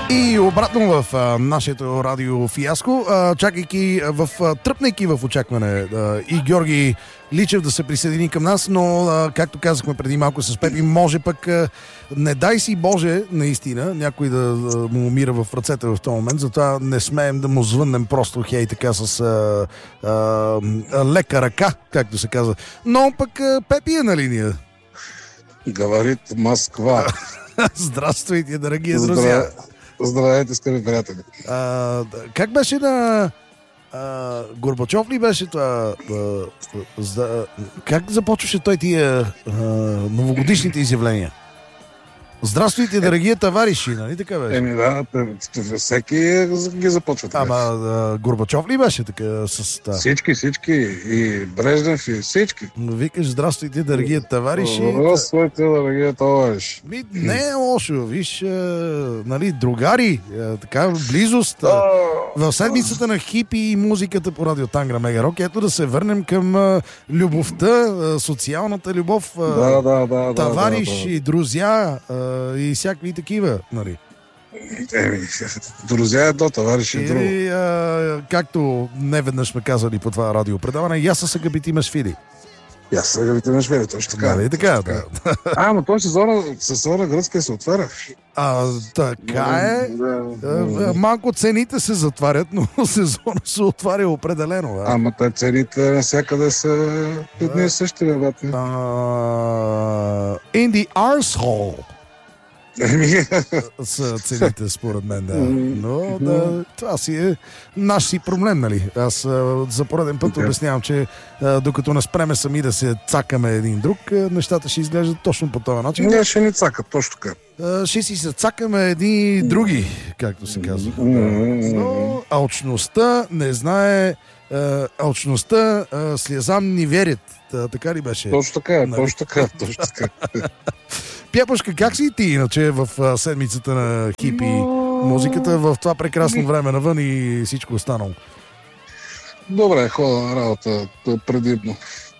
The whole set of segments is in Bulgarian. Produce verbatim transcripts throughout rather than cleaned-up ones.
И обратно в а, нашето радио Фиаско, а, чакайки, в, а, тръпнайки в очакване а, и Георги Личев да се присъедини към нас, но а, както казахме преди малко с Пепи, може пък, а, не дай си Боже, наистина, някой да, да му умира в ръцете в този момент, затова не смеем да му звъннем просто хей така с а, а, лека ръка, както се казва. Но пък а, Пепи е на линия. Говорит Москва. Здравствуйте, дорогие друзья. Здравейте, скъпи приятели. А, как беше на а, Горбачов ли беше това? А, за, как започваше той тия а, новогодишните изявления? Здравствуйте, дорогие товарищи, нали така беше? Еми да, всеки ги започва така. Ама а, Горбачов ли беше така с това? Всички, всички. И Брежнев, и всички. Викаш, здравствуйте, дорогие товарищи. Здравствуйте, дорогие товарищи. Ми, не е лошо, виж, а, нали, другари, а, така, близост. А, в седмицата на хипи и музиката по радио Тангра Мега Рок, ето да се върнем към а, любовта, а, социалната любов, а, да, да, да, товарищи, да, да. друзья а, и всякакви такива, нали. Еми, друзья е до, товарищи е друго. И, а, както не веднъж сме казали по това радиопредаване, я са габити мешфили. Я са габити мешфили, точно така. Нали така, да. А, но той сезона, сезона гръцка се отваря. А, така е. Да. Малко цените се затварят, но сезона се отваря определено. Да? Ама те цените навсякъде са едни и същи, ребята. In the arsehole са цените, според мен, да. Но да, това си е наш си проблем, нали? Аз а, за пореден път обяснявам, че а, докато не спреме сами да се цакаме един друг, а, нещата ще изглеждат точно по този начин. Не, ще ни цакат, точно така. А, ще си се цакаме едни други, както се казва. Но алчността не знае, а, алчността а, слезам ни верят. Та, така ли беше? Точно така е, точно така, точно така. Пяпашка, как си ти иначе в а, седмицата на хипи музиката, в това прекрасно време навън и всичко останало? Добре, хода на работа предимно.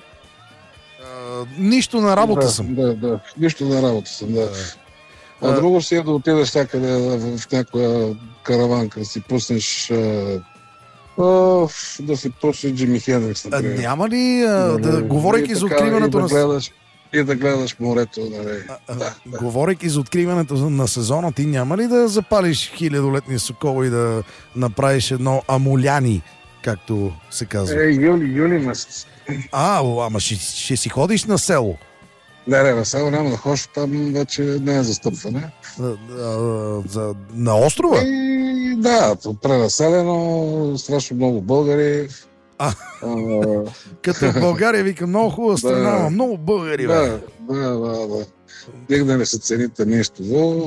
А, нищо на работа да, съм. Да, да, нищо на работа съм, да. А, а друго си е да отидеш някъде в някоя караванка, да си пуснеш а, а, да си пуснеш Джими Хендрикс, например. А, няма ли, а, да, да, говорейки за откриването да на... Гледаш, и да гледаш морето, нали. А, а, да, да. Говорейки за откриването на сезона, ти няма ли да запалиш хилядолетния сокол и да направиш едно амуляни, както се казва? Е, юли, юли месец. А, ама ще, ще си ходиш на село? Не, не, на село няма да ходиш, там вече не е застъпване. А, а, за, на острова? И, да, пренаселено, страшно много българи. А, а, като в България, вика, много хубава страна, да, много българи. Да, бе. да, да, да. Дигнали се цените нещо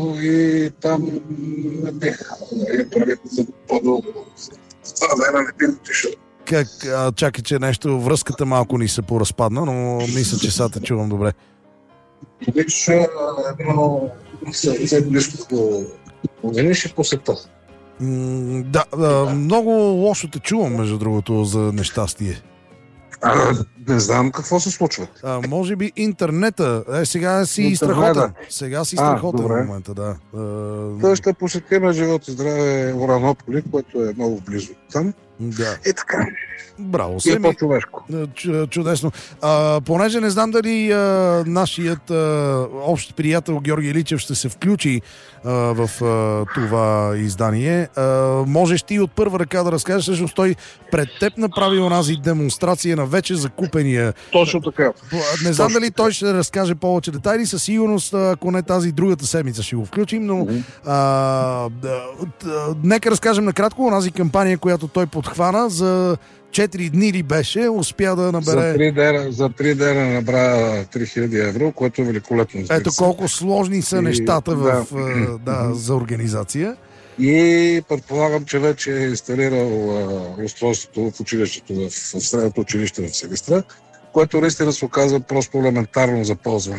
и там не бих по-дълго. Това време не бих отишъл. Как, а, чакай, че нещо, връзката малко ни се поразпадна, но мисля, че сега те чувам добре. Виж, едно след близко години ще посета. М, да, да, много лошо те чувам, между другото, за нещастие. А, не знам какво се случва. А, може би интернета. Е, сега си Интернета. страхотен. Сега си страхотен добре. в момента, да. А, Той ще посетим живот и здраве Уранополи, което е много близо там. да. И така. Браво, И Семи. по-човешко. Ч- чудесно. А, понеже не знам дали а, нашият а, общ приятел Георги Личев ще се включи а, в а, това издание, а, можеш ти от първа ръка да разкажеш, всъщност той пред теб направи онази демонстрация на вече закупения. Точно така. Не знам Точно дали той ще разкаже повече детайли, със сигурност, ако не тази другата седмица ще го включим, но Mm-hmm. а, да, да, нека разкажем накратко онази кампания, която той подхвана за четири дни ли беше, успя да набере... За три дена, за три дена набра три хиляди евро, което е великолепно. Ето колко сложни са И, нещата в, да. да, за организация. И предполагам, че вече е инсталирал а, устройството в училището, в, в средното училище в Силистра, което наистина се оказва просто елементарно за ползване.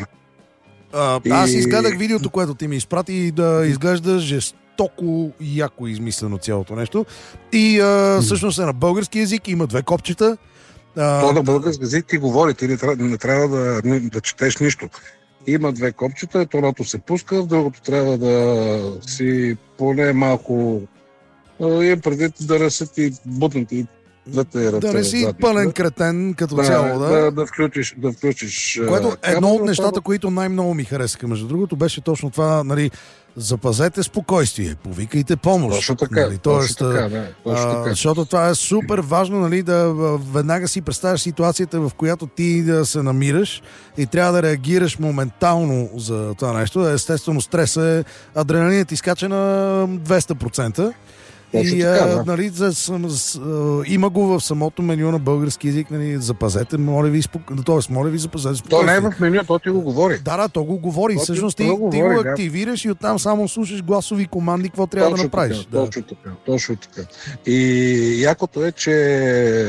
А, И... Аз изгледах видеото, което ти ми изпрати и да изглежда жестоко яко измислено цялото нещо. И а, всъщност е на български език, има две копчета. А, То на български език ти говори, ти не трябва, не трябва да, да четеш нищо. Има две копчета, едното се пуска, в другото трябва да си поне малко имам предвид да ръсят и бутнат и двете ръце. Да не си пълен кретен като да, цяло, да. Да, да включиш, да включиш. Което а, едно от камера, нещата, това... които най-много ми харесаха, между другото, беше точно това, нали, запазете спокойствие, повикайте помощ. Точно така, нали, точно така, да, точно така. Защото това е супер важно, нали, да веднага си представяш ситуацията, в която ти да се намираш и трябва да реагираш моментално за това нещо. Естествено, стресът е, адреналинът изкача на двеста процента. Точно И така, а, да. нали, за, с, с, а, има го в самото меню на български език, нали, запазете, моля ви, спок... т.е. моля ви, запазете спокойствие. То не е в меню, то ти го говори. Да, да, то го говори. То Всъщност ти, ти, то го ти говори, го да. активираш и оттам само слушаш гласови команди, какво трябва Точно да направиш. Така, да. Точно така, точно така. И якото е, че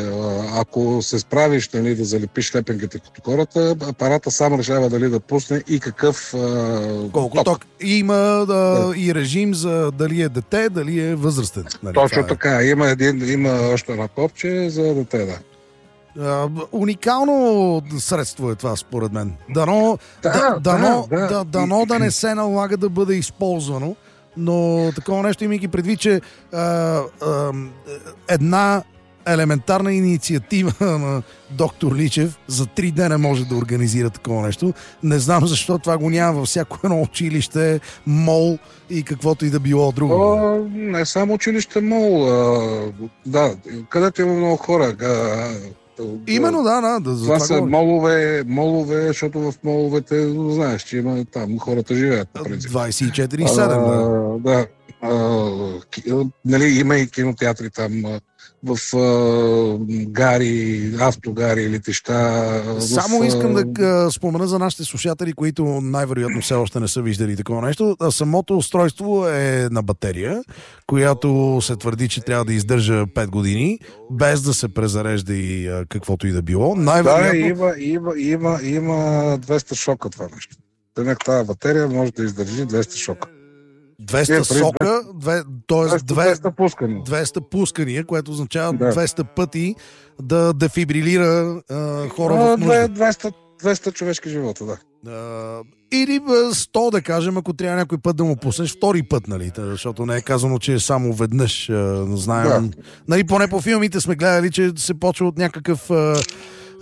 ако се справиш, нали, да залепиш лепенките като хората, апарата сам решава дали да пусне и какъв а, Колко ток. ток. Има да, да. и режим за дали е дете, дали е възрастен. Нали, Точно е. така. Има, един, има още едно копче за дете, да. А, уникално средство е това, според мен. Дано да, Да, дано, да, да, да. дано да не се налага да бъде използвано, но такова нещо, имайки предвид, че а, а, една елементарна инициатива на доктор Личев за три дена може да организира такова нещо. Не знам защо това го няма във всяко едно училище, мол и каквото и да било друго. О, не само училище, мол. А, да, където има много хора. А, Именно, да, да. да за това това са говоря. молове, молове, защото в моловете, знаеш, че има там хората живеят, по принцип. двайсет и четири седем, да. А, да. А, ки- нали, има и кинотеатри там а, в а, гари, автогари, летища. Само в, искам да а, спомена за нашите слушатели, които най-вероятно все още не са виждали такова нещо. А самото устройство е на батерия, която се твърди, че трябва да издържа пет години, без да се презарежда и а, каквото и да било. Да, Най-вероятно... има, има, има, има двеста шока това нещо. Тънък тази батерия може да издържи двеста шока. двеста Е, преди сока, две, т.е. двеста, две- двеста пускани. двеста пускания, което означава Да. двеста пъти да дефибрилира а, хора А, в нужда. двеста, двеста човешки живота, да. Uh, или бе, сто, да кажем, ако трябва някой път да му пуснеш втори път, нали? Та, защото не е казано, че е само веднъж. Uh, знаем. Да. Нали, поне по филмите сме гледали, че се почва от някакъв uh,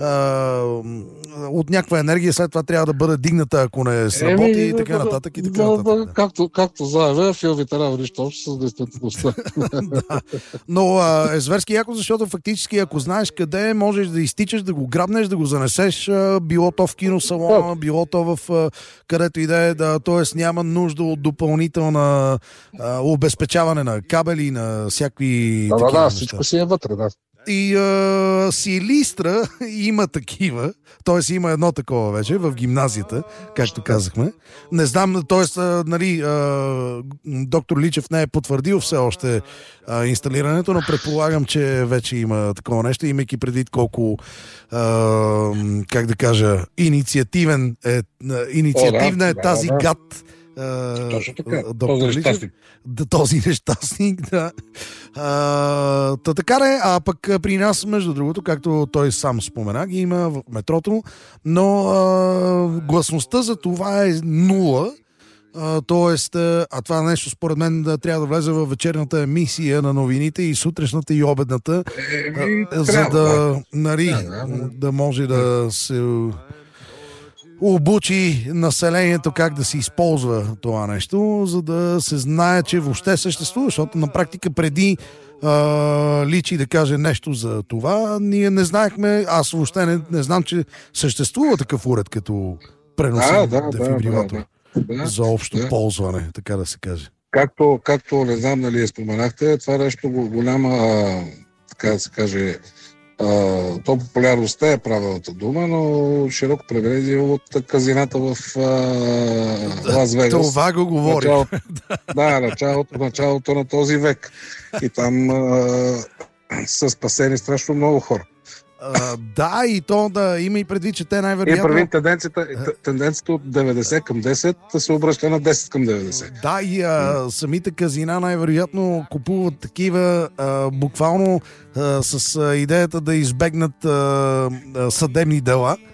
uh, от някаква енергия, след това трябва да бъде дигната, ако не сработи и така нататък и така да, нататък. да, Да. както, както заявя, филмите няма нищо общо с действителността. Да. Но а, е зверски яко, защото фактически ако знаеш къде е, можеш да изтичаш, да го грабнеш, да го занесеш, а, било то в киносалона, било то в а, където и да е, да, т.е. няма нужда от допълнителна а, обезпечаване на кабели, на всякакви Да, да, такива да, неща. всичко си е вътре, да. И а, Силистра има такива, т.е. има едно такова вече в гимназията, както казахме. Не знам, т.е. нали, а, доктор Личев не е потвърдил все още а, инсталирането, но предполагам, че вече има такова нещо, имайки предвид колко а, как да кажа, инициативен е, инициативна О, да, е да, тази да. гад. Точно така. Доктор Този Личев. нещастник. Да, този нещастник, да. А, та така е, а пък при нас, между другото, както той сам спомена, ги има в метрото, но а, гласността за това е нула. А, тоест, а това нещо според мен да трябва да влезе в вечерната емисия на новините и сутрешната и обедната, Еми, а, за трябва, да, нали, Да, да. да може да се обучи населението как да се използва това нещо, за да се знае, че въобще съществува, защото на практика преди а, Личи да каже нещо за това, ние не знаехме, аз въобще не, не знам, че съществува такъв уред като преносен Да, да, да, дефибрилатор да, да. за общо да. ползване, така да се каже. Както, както не знам дали споменахте, това нещо го- голяма, а, така да се каже, а, то популярността е правилната дума, но широко преведе от казината в а, Лас Вегас. Това го говори. Началото, да, началото, началото на този век. И там а, са спасени страшно много хора. А, да, и то да има и предвид, че те И най-вероятно... прави тенденцията, тенденцията от деветдесет към десет да се обръща на десет към деветдесет. Да, и а, самите казина най-вероятно купуват такива а, буквално а, с а, идеята да избегнат а, а, съдебни дела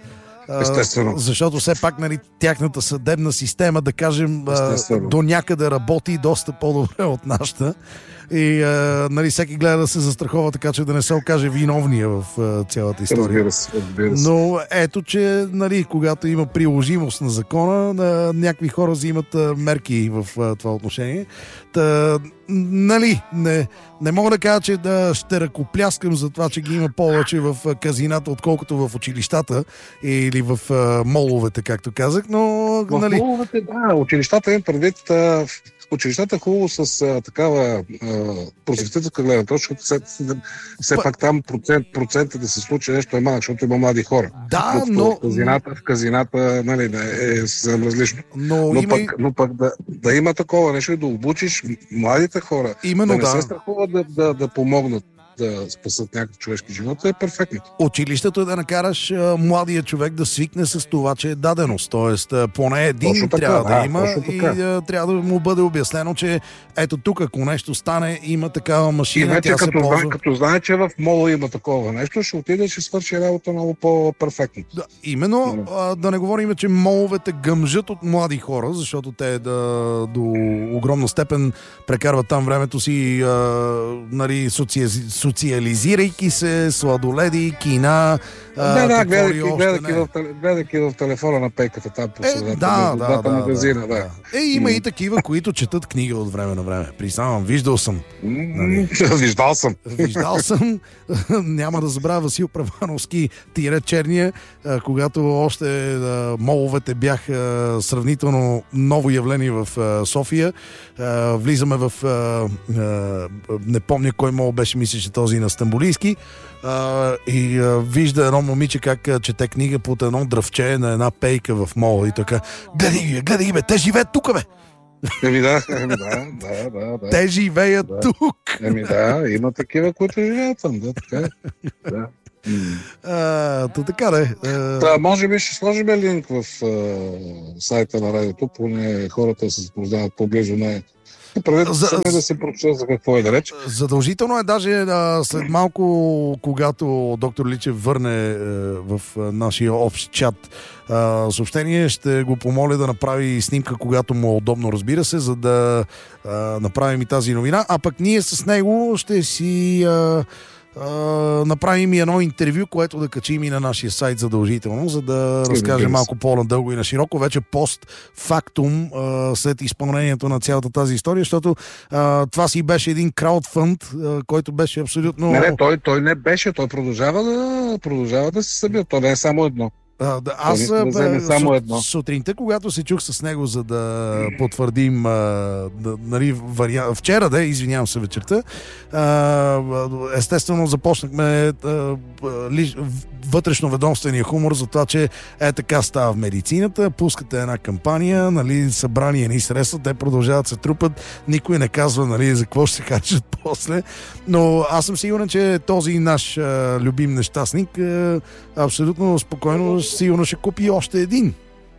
Естествено. Защото все пак, нали, тяхната съдебна система, да кажем, Естествено. до някъде работи доста по-добре от нашата. И а, нали, всеки гледа да се застрахова, така че да не се окаже виновния в а, цялата история. Разбира се, разбира се. Но ето, че нали, когато има приложимост на закона, на, някакви хора взимат а, мерки в а, това отношение. Та, нали, не, не мога да кажа, че да ще ръкопляскам за това, че ги има повече в а, казината, отколкото в училищата или в а, моловете, както казах, но В нали... моловете, да, училищата им предвид... А, училищата хубаво с а, такава просветителска гледна точка, все, все пак там процент, процента да се случи нещо е малък, защото има млади хора. Да, но... но... В казината, в казината нали, е съвсем различно. Но, но, има... пък, но пък да, да има такова нещо, да обучиш младите хора, Именно, да не да. се страхуват да, да, да помогнат да спасат някакъв човешки живот, е перфектно. Училището е да накараш а, младия човек да свикне с това, че е даденост. Тоест, а, поне един Точно така, трябва да, да, има точно и така. а, трябва да му бъде обяснено, че ето тук, ако нещо стане, има такава И машина, вече тя се като, ползва. знае, като знае, че в мола има такова нещо, ще отиде и ще свърши работа много по-перфектно. Да, именно, а, да не говорим, че моловете гъмжат от млади хора, защото те да, до огромна степен прекарват там времето си, а, нали, соци... социализирайки се, сладоледи, кина. А, Да, да, какво ли гледайки, още гледайки, не. в, гледайки в телефона на пейката там по Е, средата, да, между да, двата да, магазина. да, Да. да. Е, има и такива, които четат книга от време на време. Признавам, виждал съм. Нали? Виждал съм. Виждал съм. Няма да забравя Васил Правановски, тире черния, а, когато още а, моловете бяха сравнително ново явление в а, София. А, влизаме в... А, а, не помня кой мол беше, мисля, че този на Стамбулийски. Uh, и uh, вижда едно момиче как uh, чете книга под едно дръвче на една пейка в мола и така: гледай ги, гледай ги, бе, те живеят тук, бе! Еми да, еми да, да, да, да. Те живеят Да. тук! Еми да, има такива, които живеят там, да, така е. Да. Uh, то така да е. Uh, Та, може би ще сложим линк в а, сайта на радиото, поне хората се запознават по-близо на и правете За- сами да се прочитат за какво е да реч. задължително е даже а, след малко, когато доктор Личев върне а, в а, нашия общ чат а, съобщение, ще го помоля да направи снимка, когато му е удобно, разбира се, за да а, направим и тази новина. А пък ние с него ще си... А, Uh, направим и едно интервю, което да качим и на нашия сайт задължително, за да разкажем малко по-надълго и на широко, вече постфактум, uh, след изпълнението на цялата тази история, защото uh, това си беше един краудфънд, uh, който беше абсолютно... Не, не, той, той не беше, той продължава да, продължава да се събира, то не е само едно. А, да, аз да вземе бе, само су- едно. сутринта, когато се чух с него, за да потвърдим, а, да, нали, вариант... вчера, да, извинявам се вечерта, а, естествено започнахме а, ли, вътрешно ведомствения хумор за това, че е така става в медицината, пускате една кампания, нали, събрани едни средства, те продължават да се трупат, никой не казва, нали, за какво ще се харчат после, но аз съм сигурен, че този наш а, любим нещастник а, абсолютно спокойно сигурно ще купи още един.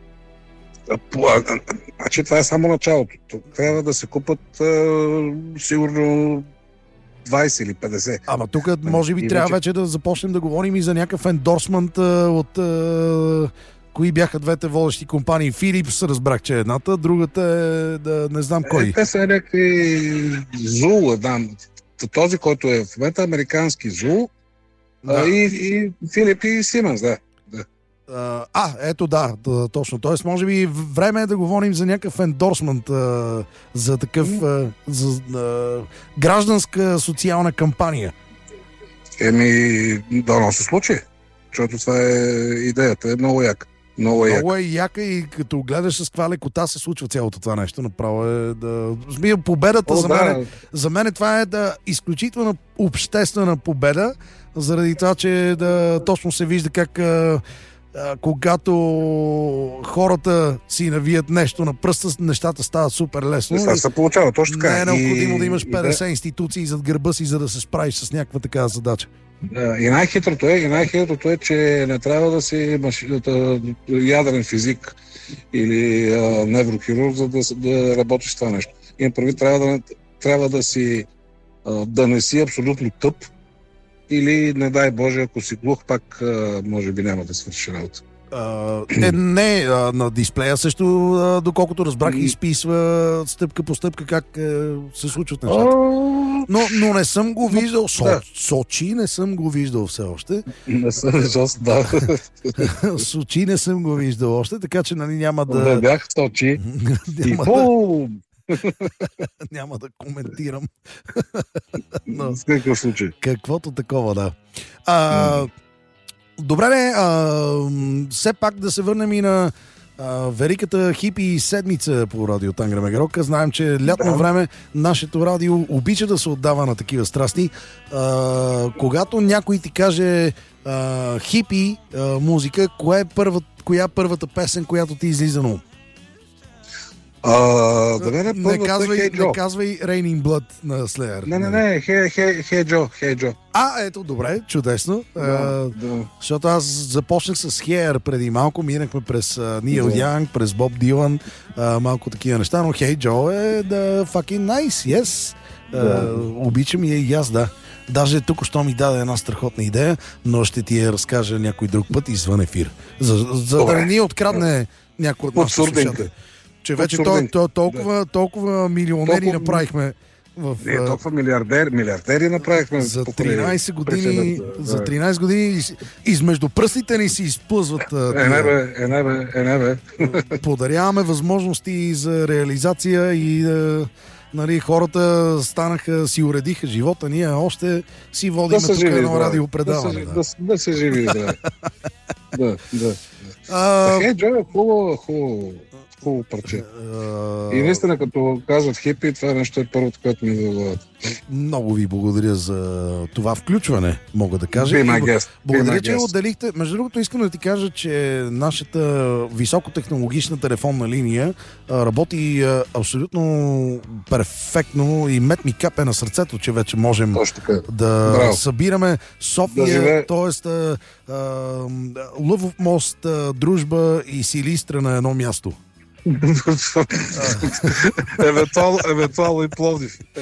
Значи това е само началото. Трябва да се купат а, сигурно двайсет или петдесет. Ама тук може би И трябва вече- вече да започнем да говорим и за някакъв ендорсмент а, от а, кои бяха двете водещи компании. Philips, разбрах, че е едната, другата е да не знам кой. Е, те са някакви зул, да. Този, който е в момента американски зул, Да. а, и, и Филип и Сименс, да. А, а, ето да, да, точно. Тоест, може би време е да говорим за някакъв ендорсмент, а, за такъв а, за, а, гражданска социална кампания. Еми, да, но се случи. Защото това е идеята, е много як. Много як. Много е яка и като гледаш с каква лекота се случва цялото това нещо. Направо е да... Смия, победата О, за да. мен, за мен това е да изключителна обществена победа, заради това, че да точно се вижда как а, а, когато хората си навият нещо на пръста, нещата стават супер лесно. Това се получава, точно така. Не е необходимо И- да имаш и петдесет институции зад гърба си, за да се справиш с някаква такава задача. Да, и най-хитрото е, и най-хитрото е, че не трябва да си маши, да, ядрен физик или а, неврохирург, за да, с- да работиш това нещо. Имам прави, трябва да, трябва да си а, да не си абсолютно тъп или, не дай Боже, ако си глух, пак а, може би няма да свърши работа. А, е, не, а, на дисплея също, а, доколкото разбрах, изписва стъпка по стъпка как а, се случват нещата. Но, но не съм го виждал. Со, Да. Сочи не съм го виждал все още. Не съм виждал, да. Сочи не съм го виждал още, така че нали, няма Не да... бях в Сочи. И няма, да бум! няма да коментирам. Но, В какъв случай? каквото такова, да. А, добре, не, а, м, все пак да се върнем и на а, великата хипи седмица по радио Тангра Мегарока. Знаем, че лятно Да. време нашето радио обича да се отдава на такива страсти. А, когато някой ти каже а, хипи а, музика, коя е първа, коя е първата песен, която ти излиза на ум? А, да не, Не първата казвай, Hey Joe. не казвай Raining Blood на Slayer. Не, не, не, Hey, hey, hey Joe, Hey Joe. А, ето, добре, чудесно. Да, А, да. защото аз започнах с Hair преди малко, минахме през Нил Да. Янг, през Боб Дилан, а, малко такива неща, но Hey Joe е да fucking nice, yes. А, Да. обичам я и аз, да. Даже тук що ми даде една страхотна идея, но ще ти я разкажа някой друг път извън ефир. За, за да Добре. не ни открадне някой от Под нашите сурдинка. слушатели. Че Под вече то, сурдинка. то, толкова, толкова милионери Толкова- направихме в... Не, а, толкова милиардер, милиардери направихме. за покрай тринайсет години, преференцията, да. за тринайсет години из- измежду пръстите ни си изплъзват. а, Е, не тия. бе, е, не бе, е, не бе. Подаряваме възможности за реализация и а, нали, хората станаха, си уредиха живота. Ние още си водим Да са тук живи, едно здрави. радиопредаване. Да, Да, са- да, да се живи и здрави. Да, да. А, Хей, Джо е хубаво, хубаво, хубаво парче. а, И наистина, като казват хипи, това нещо е първото, което ми идва в главата. много ви благодаря за това включване, мога да кажа. Be И my б- guest. Be Благодаря, my че guest. отделихте. Между другото, искам да ти кажа, че нашата високотехнологична телефонна линия а, работи а, абсолютно перфектно и мет ми капе на сърцето, че вече можем Точно така. да Браво. събираме София, Да живее. т.е. Лъвов мост, а, Дружба и Силистра на едно място. евентуално, евентуално и Пловдив.